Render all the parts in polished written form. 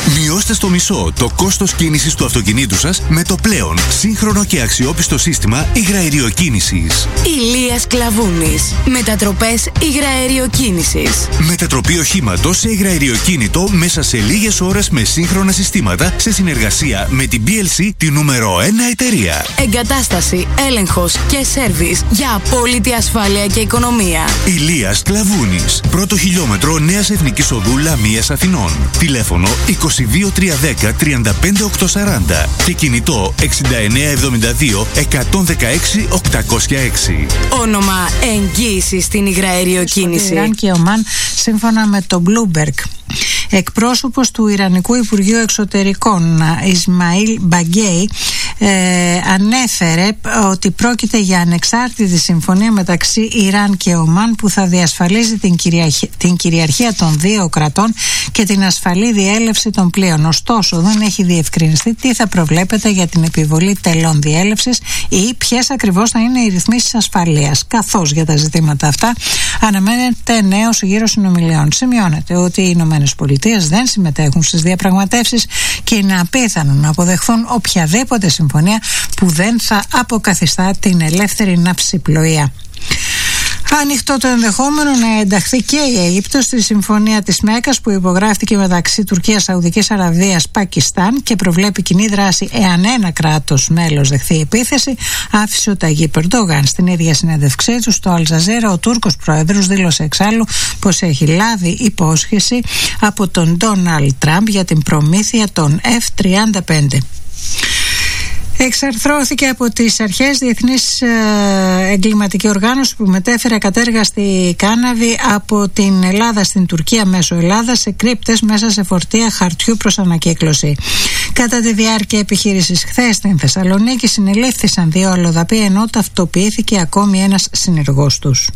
Μειώστε στο μισό το κόστος κίνησης του αυτοκινήτου σας με το πλέον σύγχρονο και αξιόπιστο σύστημα υγραεριοκίνησης. Ηλίας Κλαβούνης. Μετατροπές υγραεριοκίνησης. Μετατροπή οχήματος σε υγραεριοκίνητο μέσα σε λίγες ώρες με σύγχρονα συστήματα σε συνεργασία με την BLC, τη νούμερο 1 εταιρεία. Εγκατάσταση, έλεγχος και σέρβις για απόλυτη ασφάλεια και οικονομία. Ηλίας Κλαβούνης. Πρώτο χιλιόμετρο Νέας Εθνικής Οδού Λαμίας Αθηνών. Τηλέφωνο 22310 35840 και κινητό 6972 116 806. Όνομα εγγύηση στην υγραεριοκίνηση. Ιράν και Ομάν, σύμφωνα με το Bloomberg. Εκπρόσωπος του Ιρανικού Υπουργείου Εξωτερικών, Ισμαήλ Μπαγκέι, ανέφερε ότι πρόκειται για ανεξάρτητη συμφωνία μεταξύ Ιράν και Ομάν που θα διασφαλίζει την κυριαρχία των δύο κρατών και την ασφαλή διέλευση των πλοίων. Ωστόσο, δεν έχει διευκρινιστεί τι θα προβλέπεται για την επιβολή τελών διέλευσης ή ποιες ακριβώς θα είναι οι ρυθμίσεις ασφαλείας. Καθώς για τα ζητήματα αυτά αναμένεται νέος γύρος συνομιλιών. Σημειώνεται ότι οι Ηνωμένες Πολιτείες δεν συμμετέχουν στις διαπραγματεύσεις και είναι απίθανο να αποδεχθούν οποιαδήποτε συμφωνία που δεν θα αποκαθιστά την ελεύθερη ναυσιπλοεία. Ανοιχτό το ενδεχόμενο να ενταχθεί και η Αίγυπτος στη συμφωνία της Μέκκας που υπογράφηκε μεταξύ Τουρκίας, Σαουδικής Αραβίας, Πακιστάν και προβλέπει κοινή δράση εάν ένα κράτος μέλος δεχθεί επίθεση, άφησε ο Ταγίπ Ερντογάν. Στην ίδια συνέντευξή του στο Αλτζαζέρα, ο Τούρκος πρόεδρος δήλωσε εξάλλου πως έχει λάβει υπόσχεση από τον Ντόναλντ Τραμπ για την προμήθεια των F-35. Εξαρθρώθηκε από τις αρχές διεθνής εγκληματική οργάνωση που μετέφερε κατέργαστη κάναβη από την Ελλάδα στην Τουρκία μέσω Ελλάδας σε κρύπτες μέσα σε φορτία χαρτιού προς ανακύκλωση. Κατά τη διάρκεια επιχείρησης χθες στην Θεσσαλονίκη συνελήφθησαν 2 αλλοδαποί ενώ ταυτοποιήθηκε ακόμη ένας συνεργός τους.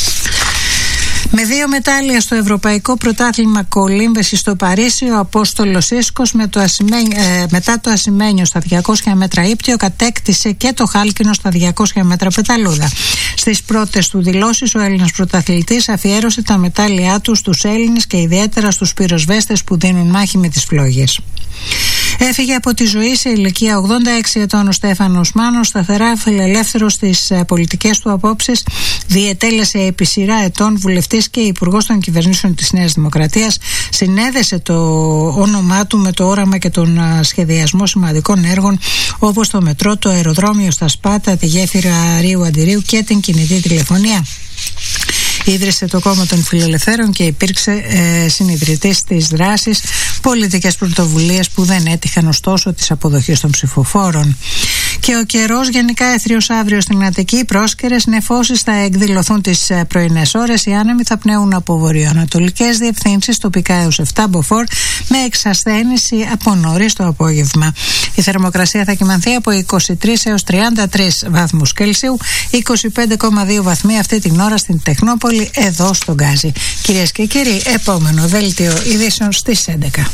Με 2 μετάλλια στο Ευρωπαϊκό Πρωτάθλημα Κολύμβεσης στο Παρίσι, ο Απόστολος Ίσκος μετά το ασημένιο στα 200 μέτρα ύπτιο κατέκτησε και το χάλκινο στα 200 μέτρα πεταλούδα. Στις πρώτες του δηλώσεις, ο Έλληνας πρωταθλητής αφιέρωσε τα μετάλλια του στους Έλληνες και ιδιαίτερα στους πυροσβέστες που δίνουν μάχη με τις φλόγες. Έφυγε από τη ζωή σε ηλικία 86 ετών ο Στέφανος Μάνος, σταθερά φιλελεύθερος στις πολιτικές του απόψεις, διετέλεσε επί σειρά ετών βουλευτής και υπουργός των κυβερνήσεων της Νέας Δημοκρατίας, συνέδεσε το όνομά του με το όραμα και τον σχεδιασμό σημαντικών έργων όπως το μετρό, το αεροδρόμιο στα Σπάτα, τη γέφυρα Ρίου Αντιρίου και την κινητή τηλεφωνία. Ίδρυσε το Κόμμα των Φιλελευθέρων και υπήρξε συνιδρυτής της δράσης, πολιτικές πρωτοβουλίες που δεν έτυχαν ωστόσο της αποδοχής των ψηφοφόρων. Και ο καιρός γενικά έθριος αύριο στην Αττική, πρόσκαιρες νεφώσεις θα εκδηλωθούν τις πρωινές ώρες. Οι άνεμοι θα πνέουν από βορειοανατολικές διευθύνσεις, τοπικά έως 7 μποφόρ, με εξασθένηση από νωρίς το απόγευμα. Η θερμοκρασία θα κυμανθεί από 23 έως 33 βαθμούς Κελσίου, 25,2 βαθμοί αυτή την ώρα στην Τεχνόπολη, εδώ στον Γκάζι. Κυρίες και κύριοι, επόμενο δέλτιο ειδήσεων στις 11.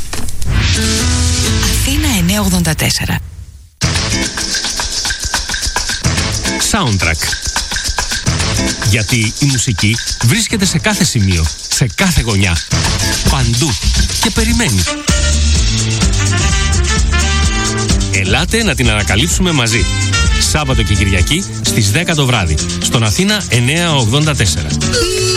Αθήνα 984. Soundtrack. Γιατί η μουσική βρίσκεται σε κάθε σημείο, σε κάθε γωνιά, παντού και περιμένει. Ελάτε να την ανακαλύψουμε μαζί. Σάββατο και Κυριακή στις 10 το βράδυ, στον Αθήνα 984.